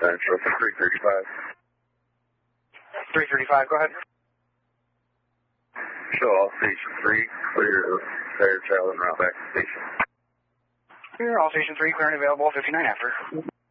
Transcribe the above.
Central 335. 335, go ahead. Show all Station 3, clear Fairchild and route back to station. Clear, all Station 3, clear and available, 59 after.